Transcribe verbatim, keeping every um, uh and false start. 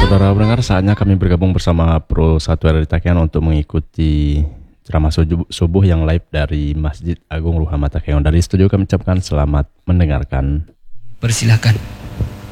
Saudara pendengar, saatnya kami bergabung bersama Pro Satu R Takengon untuk mengikuti ceramah subuh yang live dari Masjid Agung Ruhamata Keong. Dari studio kami ucapkan selamat mendengarkan. Persilakan.